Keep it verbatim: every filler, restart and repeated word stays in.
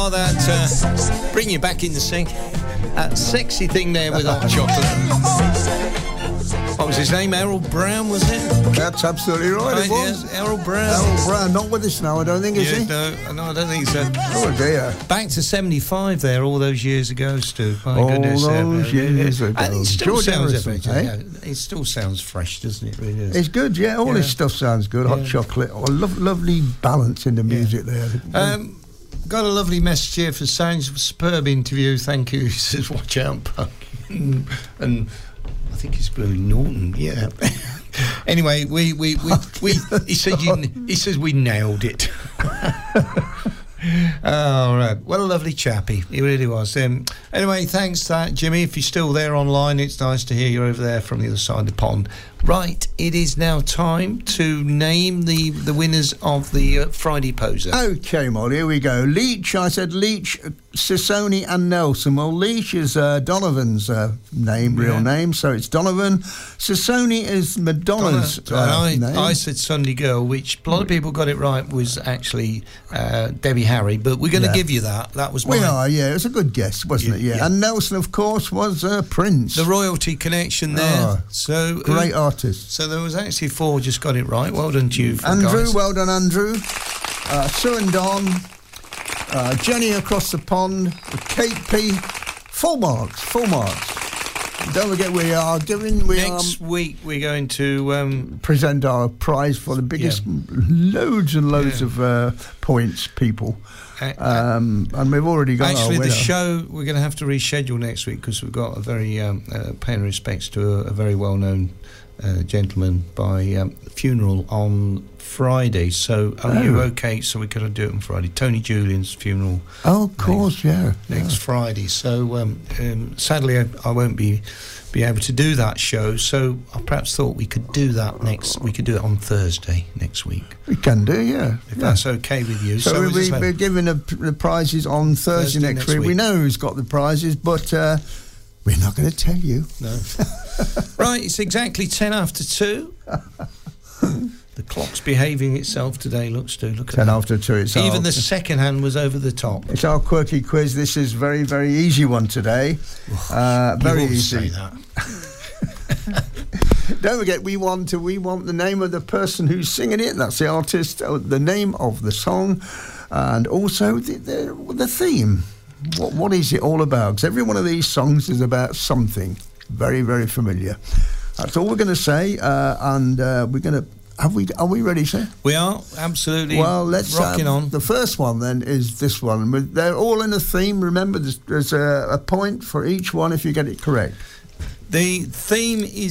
Oh, that uh, bring you back in the sync. That sexy thing there with hot chocolate. What was his name? Errol Brown, was it? That's absolutely right. right It was yeah, Errol Brown. Errol Brown, not with us now, I don't think, is yeah, he? No, no, I don't think so. Oh dear. Back to seventy-five there, all those years ago, Stu. My all goodness. those uh, years ago. And it still George sounds Harrison, epic, eh? yeah, it still sounds fresh, doesn't it? Really is. It's good, yeah. All Yeah. this stuff sounds good. Hot Yeah. chocolate. Oh, lo- lovely balance in the music there. Um, got a lovely message here for Sounds superb interview. Thank you. He says, "Watch out, Puck." and, and I think it's Blue Norton. Yeah. Anyway, we we we, we he said you, he says we nailed it. All right. What a lovely chappy. He really was. Um, anyway, thanks for that, Jimmy. If you're still there online, it's nice to hear you over there from the other side of the pond. Right, it is now time to name the, the winners of the uh, Friday Poser. Okay, Molly, here we go. Leach, I said Leach, Sissoni and Nelson. Well, Leach is uh, Donovan's uh, name, real Yeah. name, so it's Donovan. Sissoni is Madonna's Donna, uh, I, name. I said Sunday Girl, which a lot of people got it right, was actually uh, Debbie Harry, but we're going to Yeah. give you that. That was we mine. are, yeah. It was a good guess, wasn't Yeah, it? Yeah. yeah. And Nelson, of course, was uh, Prince. The royalty connection there. Oh, so Great uh, artist. So there was actually four just got it right. Well done to you, Andrew, guys. well done, Andrew. Uh, Sue and Don. Uh, Jenny across the pond. Kate P. Full marks, full marks. Don't forget, we are giving. We Next are week we're going to um, present our prize for the biggest, loads and loads Yeah. of uh, points, people. uh, Um, and we've already got Actually, our the winner. show, we're going to have to reschedule next week because we've got a very um, uh, paying respects to a, a very well-known uh, gentleman by um, funeral on Friday. So are Oh. you okay? So we could do it on Friday. Tony Julian's funeral Oh, of course, yeah. next yeah. Friday. So um, um, sadly, I, I won't be be able to do that show. So I perhaps thought we could do that next. We could do it on Thursday next week, We can do, yeah. if yeah. that's okay with you. So, we'll we, just let- we're giving the, the prizes on Thursday, Thursday next, next week. We week. know who's got the prizes, but uh, we're not going to tell you. No. Right, it's exactly ten after two. The clock's behaving itself today. Look, Stu, look at Ten that. after two. It's Even our, the second hand was over the top. it's our quirky quiz. This is very, very easy one today. Uh, You very always easy. say that. Don't forget, we want to. We want the name of the person who's singing it. That's the artist. uh, The name of the song, and also the the, the theme. What what is it all about? Because every one of these songs is about something very, very familiar. That's all we're going to say, uh, and uh, we're going to. Have we? Are we ready, sir? We are absolutely Well, let's rocking um, on. The first one then is this one. With- They're all in a theme. Remember, there's, there's a, a point for each one if you get it correct. The theme is